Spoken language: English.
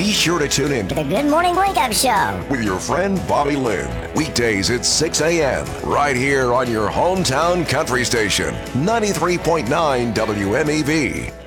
Be sure to tune in The Good Morning Wake Up Show with your friend Bobby Lynn. Weekdays at 6 a.m. right here on your hometown country station, 93.9 WMEV.